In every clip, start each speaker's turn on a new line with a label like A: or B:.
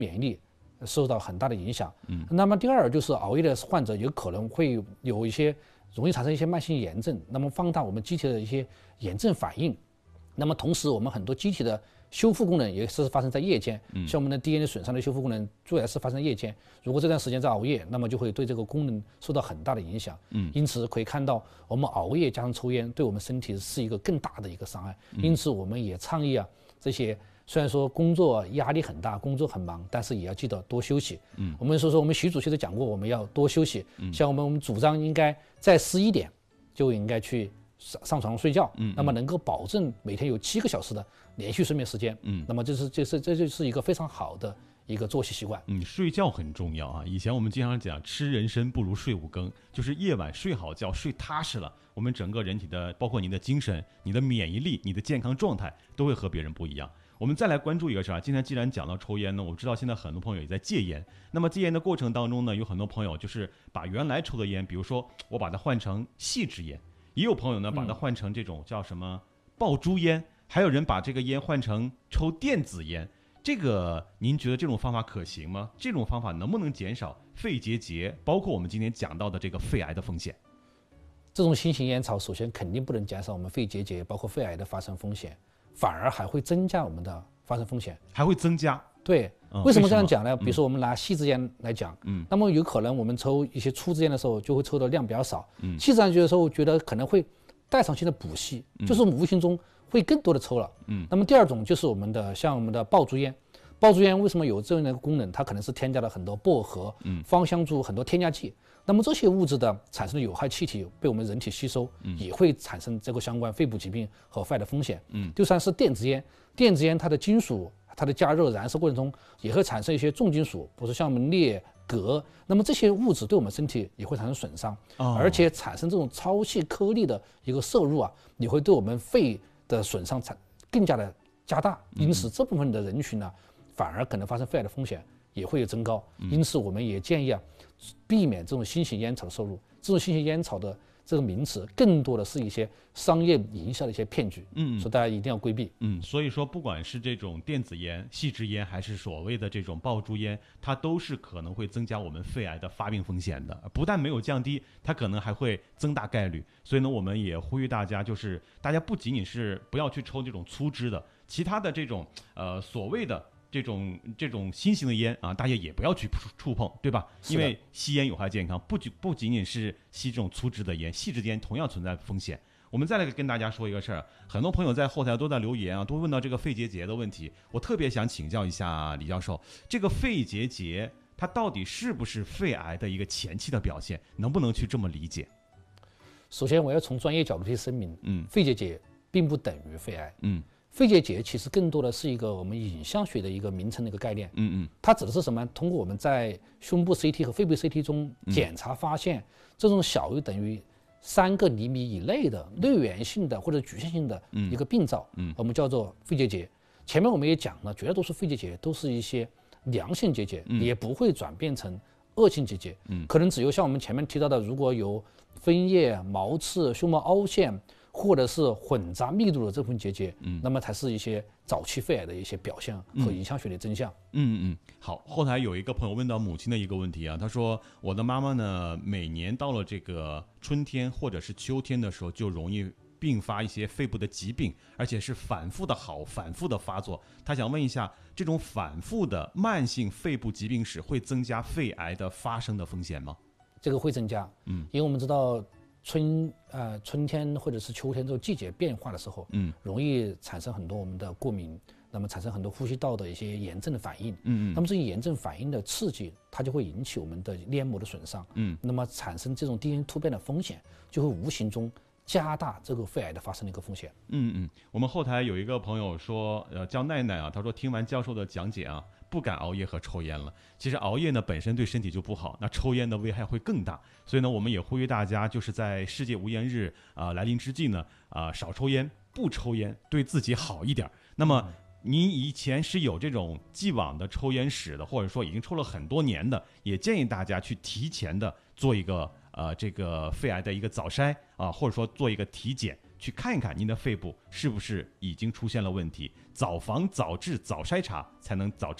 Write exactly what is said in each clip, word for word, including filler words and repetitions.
A: 免疫力受到很大的影响。嗯，那么第二就是熬夜的患者有可能会有一些容易产生一些慢性炎症，那么放大我们机体的一些炎症反应。那么同时，我们很多机体的修复功能也是发生在夜间，嗯、像我们的 D N A 损伤的修复功能主要是发生在夜间。如果这段时间在熬夜，那么就会对这个功能受到很大的影响。嗯，因此可以看到，我们熬夜加上抽烟，对我们身体是一个更大的一个伤害。因此，我们也倡议啊，这些虽然说工作压力很大，工作很忙，但是也要记得多休息。嗯，我们说说我们习主席都讲过，我们要多休息。嗯，像我们我们主张应该在十一点就应该去上上床睡觉，嗯，那么能够保证每天有七个小时的连续睡眠时间，嗯，那么这是这是这就是一个非常好的一个作息习惯。
B: 嗯，睡觉很重要啊。以前我们经常讲吃人参不如睡五更，就是夜晚睡好觉，睡踏实了，我们整个人体的，包括你的精神、你的免疫力、你的健康状态，都会和别人不一样。我们再来关注一个事儿啊，今天既然讲到抽烟呢，我知道现在很多朋友也在戒烟。那么戒烟的过程当中呢，有很多朋友就是把原来抽的烟，比如说我把它换成细支烟。也有朋友呢，把它换成这种叫什么爆珠烟，嗯、还有人把这个烟换成抽电子烟。这个您觉得这种方法可行吗？这种方法能不能减少肺结节，包括我们今天讲到的这个肺癌的风险？
A: 这种新型烟草首先肯定不能减少我们肺结节，包括肺癌的发生风险，反而还会增加我们的发生风险，
B: 还会增加。
A: 对，
B: 嗯、
A: 为什么这样讲呢？比如说我们拿细支烟来讲，
B: 嗯，
A: 那么有可能我们抽一些粗支烟的时候，就会抽的量比较少，嗯，细支烟的时候觉得可能会代偿性的补吸，嗯、就是无形中会更多的抽了，嗯。那么第二种就是我们的像我们的爆珠烟，爆珠烟为什么有这样的功能？它可能是添加了很多薄荷、嗯、芳香珠很多添加剂，那么这些物质的产生的有害气体被我们人体吸收，嗯、也会产生这个相关肺部疾病和肺癌的风险，嗯。第三是电子烟，电子烟它的金属。它的加热燃烧过程中也会产生一些重金属，比如说像我们镍、镉，那么这些物质对我们身体也会产生损伤，哦、而且产生这种超细颗粒的一个摄入啊，也会对我们肺的损伤产更加的加大，因此这部分的人群呢，反而可能发生肺癌的风险也会有增高。因此我们也建议啊，避免这种新型烟草的摄入，这种新型烟草的这个名词更多的是一些商业营销的一些骗局，嗯，所以大家一定要规避。
B: 嗯，所以说不管是这种电子烟、细支烟，还是所谓的这种爆珠烟，它都是可能会增加我们肺癌的发病风险的。不但没有降低，它可能还会增大概率。所以呢，我们也呼吁大家，就是大家不仅仅是不要去抽这种粗支的，其他的这种呃所谓的。这种这种新型的烟啊，大家也不要去触碰，对吧？因为吸烟有害健康，不仅不仅仅是吸这种粗支的烟，细支烟同样存在风险。我们再来跟大家说一个事儿，很多朋友在后台都在留言啊，都问到这个肺结节的问题。我特别想请教一下李教授，这个肺结节它到底是不是肺癌的一个前期的表现？能不能去这么理解？
A: 首先，我要从专业角度去声明，嗯，肺结节并不等于肺癌，
B: 嗯。
A: 肺结节其实更多的是一个我们影像学的一个名称的一个概念，
B: 嗯嗯，
A: 它指的是什么？通过我们在胸部 C T 和肺部 C T 中检查发现，这种小于等于三个厘米以内的类源性的或者局限性的一个病灶，嗯，我们叫做肺结节。前面我们也讲了，绝大多数肺结节都是一些良性结节，也不会转变成恶性结节，嗯，可能只有像我们前面提到的，如果有分叶、毛刺、胸膜凹陷。或者是混杂密度的这部分结节，嗯，那么才是一些早期肺癌的一些表现和影像学的真相。
B: 嗯嗯，好。后台有一个朋友问到母亲的一个问题啊，他说我的妈妈呢，每年到了这个春天或者是秋天的时候，就容易并发一些肺部的疾病，而且是反复的好，反复的发作。他想问一下，这种反复的慢性肺部疾病史会增加肺癌的发生的风险吗？
A: 这个会增加，嗯，因为我们知道。春呃春天或者是秋天这种季节变化的时候，嗯，容易产生很多我们的过敏，那么产生很多呼吸道的一些炎症的反应，嗯嗯，那么这些炎症反应的刺激，它就会引起我们的黏膜的损伤，嗯，那么产生这种 D N A 突变的风险，就会无形中加大这个肺癌的发生的一个风险。
B: 嗯嗯，我们后台有一个朋友说，呃，叫奈奈啊，他说听完教授的讲解啊。不敢熬夜和抽烟了。其实熬夜呢本身对身体就不好，那抽烟的危害会更大。所以呢，我们也呼吁大家，就是在世界无烟日啊、呃、来临之际呢，啊、呃、少抽烟，不抽烟，对自己好一点。那么您以前是有这种既往的抽烟史的，或者说已经抽了很多年的，也建议大家去提前的做一个呃这个肺癌的一个早筛啊、呃，或者说做一个体检。去看一看您的肺部是不是已经出现了问题，早防早治早筛查才能早治疗。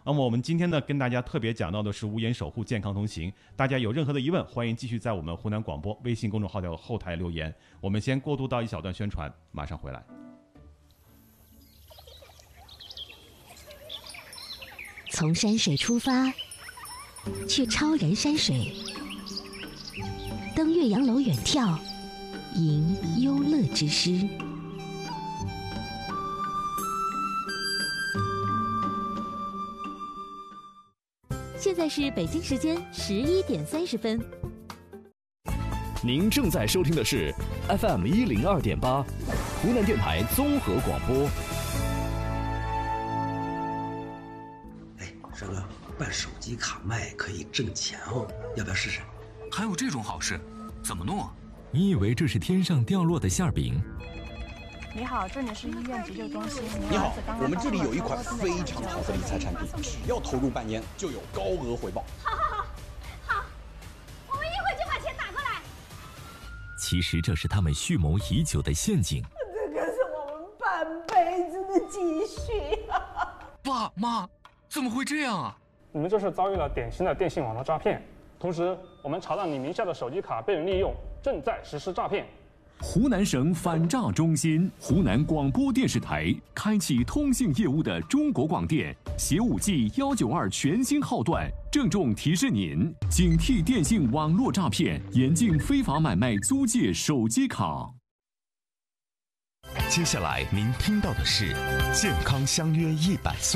B: 那么我们今天呢，跟大家特别讲到的是无烟守护，健康同行。大家有任何的疑问，欢迎继续在我们湖南广播微信公众号的后台留言。我们先过渡到一小段宣传，马上回来。
C: 从山水出发，去超然山水，登岳阳楼远眺，吟幽乐之诗。现在是北京时间十一点三十分。
D: 您正在收听的是 F M 一零二点八，湖南电台综合广播。
E: 哎，帅哥，办手机卡卖可以挣钱哦，要不要试试？
F: 还有这种好事，怎么弄啊？
G: 你以为这是天上掉落的馅饼？
H: 你好，这里是医院急救中心。
I: 你好，我们这里有一款非常好的理财产品，只要投入半年就有高额回报。
J: 好好好，好，我们一会就把钱打过来。
G: 其实这是他们蓄谋已久的陷阱。
K: 这可是我们半辈子的积蓄啊！
F: 爸妈，怎么会这样啊？
L: 你们这是遭遇了典型的电信网络诈骗，同时我们查到你名下的手机卡被人利用，正在实施诈骗。
D: 湖南省反诈中心、湖南广播电视台开启通信业务的中国广电携 五 G 一九二全新号段，郑重提示您：警惕电信网络诈骗，严禁非法买卖租借手机卡。
M: 接下来您听到的是健康相约一百岁。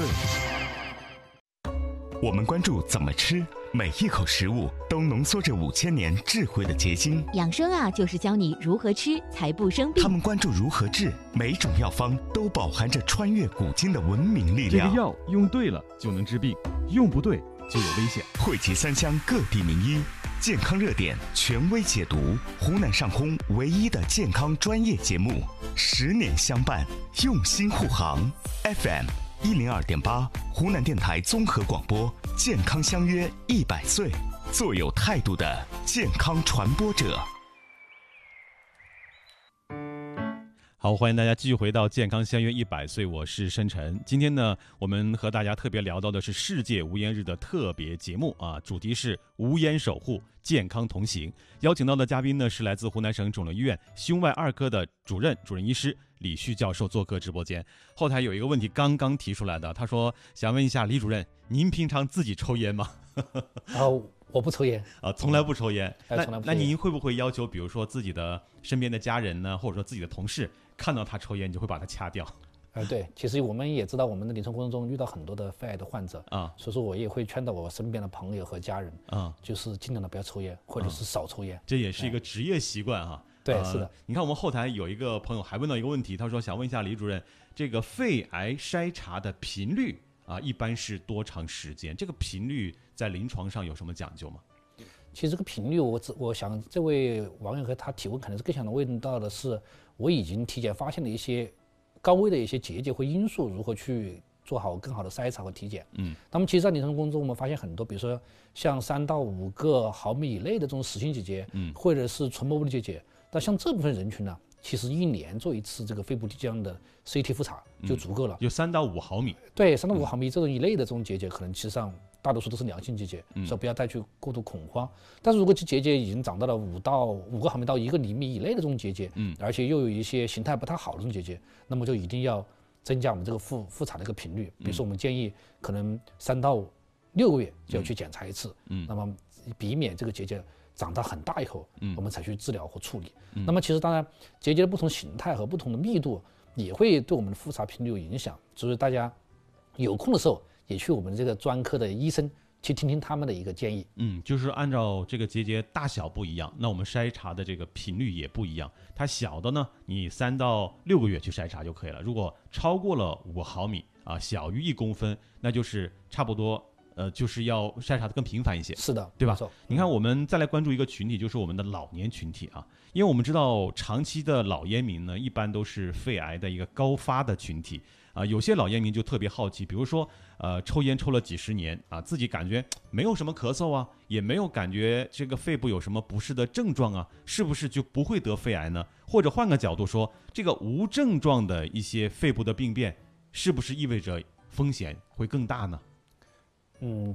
M: 我们关注怎么吃，每一口食物都浓缩着五千年智慧的结晶。
C: 养生啊，就是教你如何吃才不生病。
M: 他们关注如何治，每种药方都饱含着穿越古今的文明力量。
B: 这个药用对了就能治病，用不对就有危险。
M: 汇集三湘各地名医，健康热点权威解读，湖南上空唯一的健康专业节目，十年相伴，用心护航。F M。一零二点八，湖南电台综合广播，健康相约一百岁，做有态度的健康传播者。
B: 好，欢迎大家继续回到健康相约一百岁，我是申晨。今天呢，我们和大家特别聊到的是世界无烟日的特别节目啊，主题是无烟守护，健康同行。邀请到的嘉宾呢是来自湖南省肿瘤医院胸外二科的主任主任医师李旭教授做客直播间。后台有一个问题刚刚提出来的，他说想问一下李主任，您平常自己抽烟吗？
A: 啊，我不抽烟
B: 啊，从来不抽烟。
A: 嗯、
B: 那那您会不会要求，比如说自己的身边的家人呢，或者说自己的同事看到他抽烟，你就会把他掐掉？
A: 呃，对，其实我们也知道，我们的临床过程中遇到很多的肺癌的患者啊，所以说我也会劝导我身边的朋友和家人啊，就是尽量的不要抽烟，或者是少抽烟。
B: 这也是一个职业习惯哈。
A: 对，呃、是的。
B: 你看我们后台有一个朋友还问到一个问题，他说想问一下李主任，这个肺癌筛查的频率啊，一般是多长时间？这个频率在临床上有什么讲究吗？
A: 其实这个频率我，我我想这位网友和他提问可能是更想问到的是，我已经提前发现了一些高危的一些结节或因素，如何去做好更好的筛查和体检。嗯，那么其实，在临床工作中，我们发现很多，比如说像三到五个毫米以内的这种实性结节，嗯，或者是纯膜物理结节，那像这部分人群呢，其实一年做一次这个肺部这样的 C T 复查就足够了。
B: 有三到五毫米。
A: 对，三到五毫米这种以内的这种结节，可能其实上大多数都是良性结节，嗯、所以不要再去过度恐慌。但是如果这结节已经长到了五到五个毫米到一个厘米以内的这种结节，嗯，而且又有一些形态不太好的这种结节，那么就一定要增加我们这个复复查的一个频率。比如说，我们建议可能三到六个月就要去检查一次，嗯，那么避免这个结节长到很大以后，嗯，我们才去治疗和处理。嗯、那么其实当然，结节的不同形态和不同的密度也会对我们的复查频率有影响，所以大家有空的时候也去我们这个专科的医生去听听他们的一个建议。
B: 嗯，就是按照这个结节大小不一样，那我们筛查的这个频率也不一样。它小的呢，你三到六个月去筛查就可以了。如果超过了五毫米啊，小于一公分，那就是差不多。呃，就是要筛查的更频繁一些，
A: 是的，
B: 对吧？你看，我们再来关注一个群体，就是我们的老年群体啊，因为我们知道长期的老烟民呢，一般都是肺癌的一个高发的群体啊。有些老烟民就特别好奇，比如说，呃，抽烟抽了几十年啊，自己感觉没有什么咳嗽啊，也没有感觉这个肺部有什么不适的症状啊，是不是就不会得肺癌呢？或者换个角度说，这个无症状的一些肺部的病变，是不是意味着风险会更大呢？
A: 嗯。